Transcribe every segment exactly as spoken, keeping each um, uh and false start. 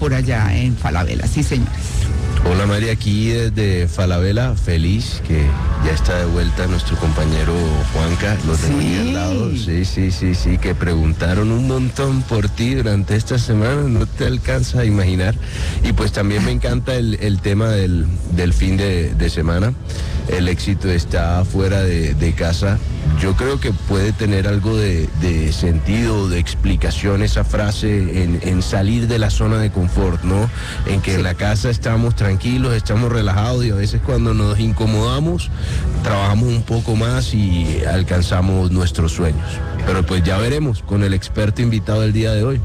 por allá en Falabella. Sí, señores. Hola María, aquí desde Falabella, feliz que ya está de vuelta nuestro compañero Juanca, lo tengo Sí. aquí al lado, sí, sí, sí, sí, que preguntaron un montón por ti durante esta semana, no te alcanza a imaginar, y pues también me encanta el, el tema del, del fin de, de semana, el éxito está fuera de, de casa. Yo creo que puede tener algo de, de sentido, de explicación esa frase en, en salir de la zona de confort, ¿no? En que sí. En la casa estamos tranquilos, estamos relajados y a veces cuando nos incomodamos trabajamos un poco más y alcanzamos nuestros sueños. Pero pues ya veremos con el experto invitado del día de hoy.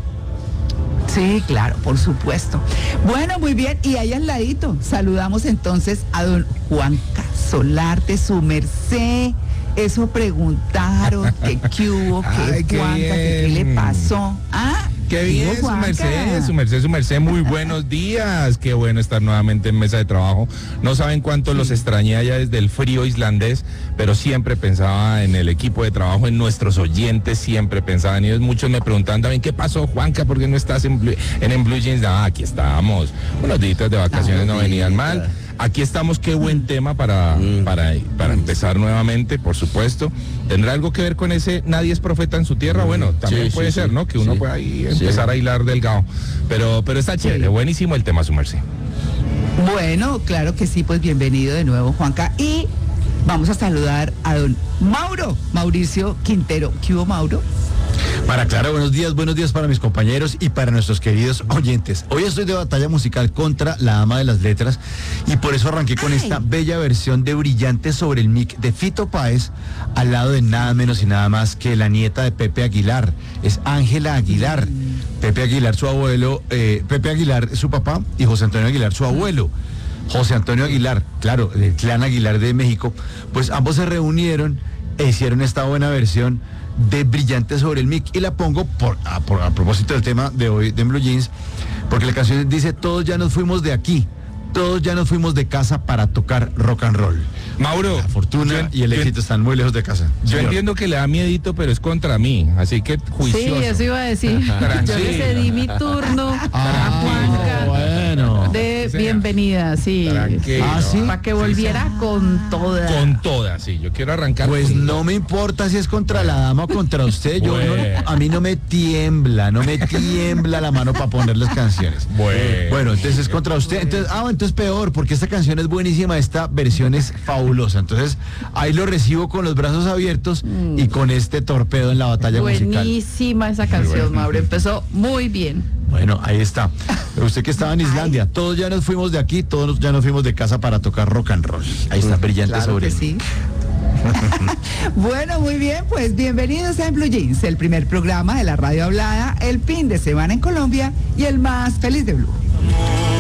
Sí, claro, por supuesto. Bueno, muy bien, y ahí al ladito saludamos entonces a don Juanca Solarte, su merced. Eso preguntaron, que qué hubo, que Juanca, que qué le pasó. Ah, qué bien, su merced, su merced, su merced, muy buenos días. Qué bueno estar nuevamente en mesa de trabajo. No saben cuánto sí. los extrañé allá desde el frío islandés, pero siempre pensaba en el equipo de trabajo, en nuestros oyentes, siempre pensaba en ellos. Muchos me preguntaban también, ¿qué pasó, Juanca? ¿Por qué no estás en Blue, en, en Blue Jeans? Ah, aquí estábamos. Unos días de vacaciones no, no venían mal. Aquí estamos, qué buen tema para, para, para empezar nuevamente, por supuesto. ¿Tendrá algo que ver con ese nadie es profeta en su tierra? Bueno, también sí, puede sí, ser, sí, ¿no? Que uno sí. pueda ahí empezar sí. a hilar delgado. Pero, pero está chévere, sí. buenísimo el tema, su merced. Bueno, claro que sí, pues bienvenido de nuevo, Juanca. Y vamos a saludar a don Mauro, Mauricio Quintero. ¿Qué hubo, Mauro? Para Clara, buenos días, buenos días para mis compañeros y para nuestros queridos oyentes. Hoy estoy de batalla musical contra la Dama de las Letras y por eso arranqué con Ay. esta bella versión de Brillante sobre el mic de Fito Páez al lado de nada menos y nada más que la nieta de Pepe Aguilar, es Ángela Aguilar. Mm. Pepe Aguilar, su abuelo, eh, Pepe Aguilar, su papá, y José Antonio Aguilar, su abuelo. José Antonio Aguilar, claro, del clan Aguilar de México, pues ambos se reunieron e hicieron esta buena versión de Brillante sobre el mic y la pongo por a, por, a propósito del tema de hoy de Blue Jeans, porque la canción dice: todos ya nos fuimos de aquí, todos ya nos fuimos de casa para tocar rock and roll. Mauro, la fortuna yo, y el éxito yo, están muy lejos de casa. Yo señor. entiendo que le da miedito, pero es contra mí, así que juicioso. Sí, eso iba a decir. Yo le cedí mi turno ah, a Juanca bueno. de bienvenida, sí. ¿Ah, sí? Para que volviera sí. con toda. Con toda, sí. Yo quiero arrancar. Pues no toda. Me importa si es contra la dama o contra usted. Yo bueno. no, a mí no me tiembla, no me tiembla la mano para poner las canciones. Bueno. Bueno, entonces es contra usted. Entonces, ah, entonces peor, porque esta canción es buenísima, esta versión es fabulosa. Entonces, ahí lo recibo con los brazos abiertos mm. y con este torpedo en la batalla buenísima musical. Buenísima esa canción, bueno. Mauro. Empezó muy bien. Bueno, ahí está. Pero usted que estaba en Islandia, Ay. todos ya nos fuimos de aquí, todos ya nos fuimos de casa para tocar rock and roll. Ahí está, Brillante claro sobre que sí. Bueno, muy bien, pues bienvenidos a En Blue Jeans, el primer programa de la radio hablada, el fin de semana en Colombia y el más feliz de Blue.